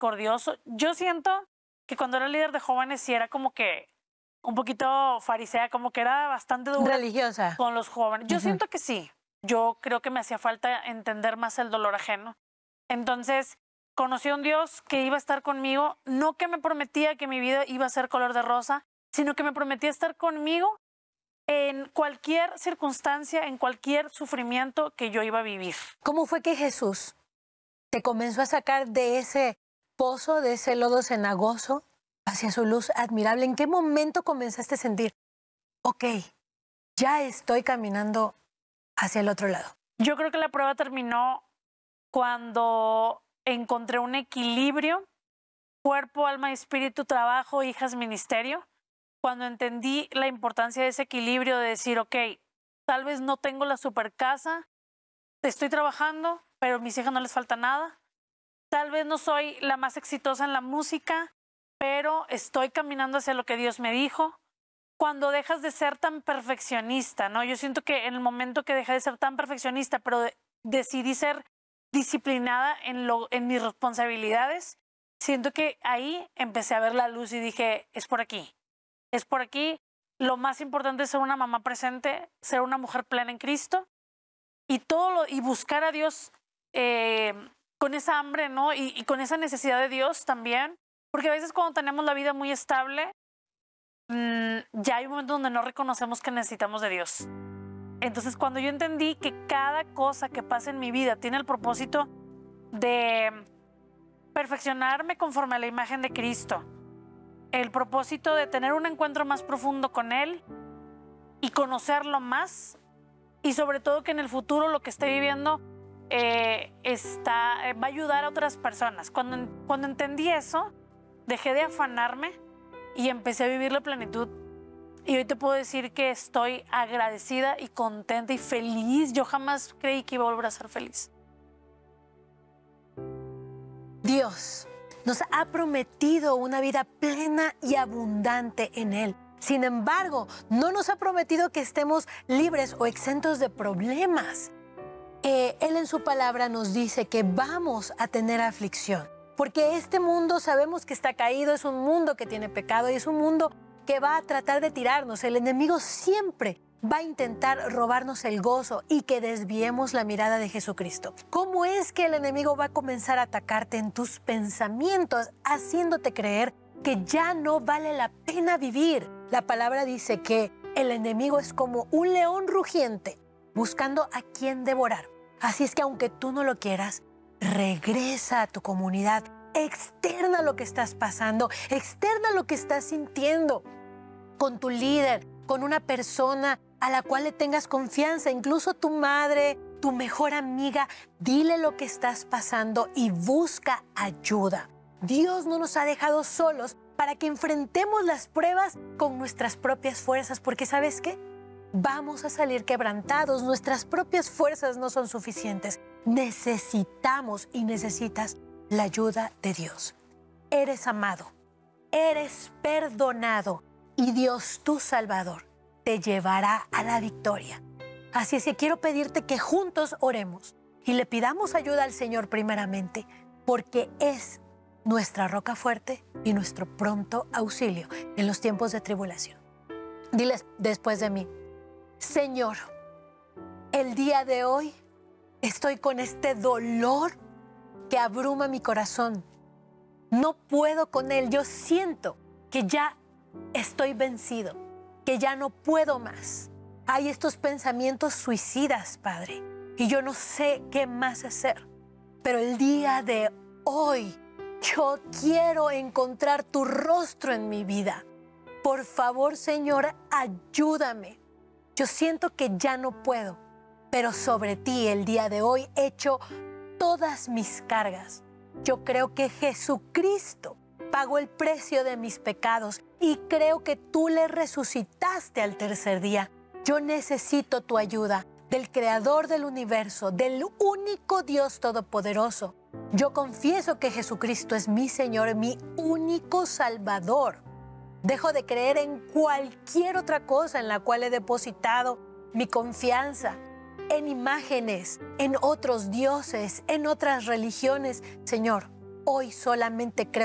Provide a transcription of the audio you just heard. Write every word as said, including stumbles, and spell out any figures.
misericordioso. Yo siento que cuando era líder de jóvenes sí era como que un poquito farisea, como que era bastante dura religiosa con los jóvenes. Yo uh-huh. siento que sí. Yo creo que me hacía falta entender más el dolor ajeno. Entonces, conocí a un Dios que iba a estar conmigo, no que me prometía que mi vida iba a ser color de rosa, sino que me prometía estar conmigo en cualquier circunstancia, en cualquier sufrimiento que yo iba a vivir. ¿Cómo fue que Jesús te comenzó a sacar de ese pozo, de ese lodo cenagoso, hacia su luz admirable? ¿En qué momento comenzaste a sentir, ok, ya estoy caminando hacia el otro lado? Yo creo que la prueba terminó cuando encontré un equilibrio, cuerpo, alma y espíritu, trabajo, hijas, ministerio. Cuando entendí la importancia de ese equilibrio, de decir, ok, tal vez no tengo la super casa, estoy trabajando, pero a mis hijas no les falta nada. Tal vez no soy la más exitosa en la música, pero estoy caminando hacia lo que Dios me dijo. Cuando dejas de ser tan perfeccionista, ¿no? Yo siento que en el momento que dejé de ser tan perfeccionista, pero de, decidí ser disciplinada en, lo, en mis responsabilidades, siento que ahí empecé a ver la luz y dije, es por aquí. Es por aquí. Lo más importante es ser una mamá presente, ser una mujer plena en Cristo y todo lo, y buscar a Dios eh, con esa hambre, ¿no? Y, y con esa necesidad de Dios también. Porque a veces cuando tenemos la vida muy estable, mmm, ya hay un momento donde no reconocemos que necesitamos de Dios. Entonces, cuando yo entendí que cada cosa que pasa en mi vida tiene el propósito de perfeccionarme conforme a la imagen de Cristo, el propósito de tener un encuentro más profundo con Él y conocerlo más, y sobre todo que en el futuro lo que esté viviendo eh, está, eh, va a ayudar a otras personas. Cuando, cuando entendí eso, dejé de afanarme y empecé a vivir la plenitud. Y hoy te puedo decir que estoy agradecida y contenta y feliz. Yo jamás creí que iba a volver a ser feliz. Dios nos ha prometido una vida plena y abundante en Él. Sin embargo, no nos ha prometido que estemos libres o exentos de problemas. Eh, Él en su palabra nos dice que vamos a tener aflicción, porque este mundo sabemos que está caído, es un mundo que tiene pecado y es un mundo que va a tratar de tirarnos. El enemigo siempre va a intentar robarnos el gozo y que desviemos la mirada de Jesucristo. ¿Cómo es que el enemigo va a comenzar a atacarte en tus pensamientos, haciéndote creer que ya no vale la pena vivir? La palabra dice que el enemigo es como un león rugiente buscando a quien devorar. Así es que aunque tú no lo quieras, regresa a tu comunidad, externa lo que estás pasando, externa lo que estás sintiendo con tu líder, con una persona a la cual le tengas confianza, incluso tu madre, tu mejor amiga. Dile lo que estás pasando y busca ayuda. Dios no nos ha dejado solos para que enfrentemos las pruebas con nuestras propias fuerzas, porque ¿sabes qué? Vamos a salir quebrantados, nuestras propias fuerzas no son suficientes. Necesitamos y necesitas la ayuda de Dios. Eres amado, eres perdonado y Dios, tu Salvador, te llevará a la victoria. Así es que quiero pedirte que juntos oremos y le pidamos ayuda al Señor primeramente, porque es nuestra roca fuerte y nuestro pronto auxilio en los tiempos de tribulación. Diles después de mí: Señor, el día de hoy estoy con este dolor que abruma mi corazón. No puedo con él. Yo siento que ya estoy vencido, que ya no puedo más. Hay estos pensamientos suicidas, Padre, y yo no sé qué más hacer. Pero el día de hoy yo quiero encontrar tu rostro en mi vida. Por favor, Señor, ayúdame. Yo siento que ya no puedo, pero sobre ti el día de hoy echo todas mis cargas. Yo creo que Jesucristo pagó el precio de mis pecados y creo que tú le resucitaste al tercer día. Yo necesito tu ayuda, del Creador del universo, del único Dios todopoderoso. Yo confieso que Jesucristo es mi Señor, mi único Salvador. Dejo de creer en cualquier otra cosa en la cual he depositado mi confianza, en imágenes, en otros dioses, en otras religiones. Señor, Hoy solamente creo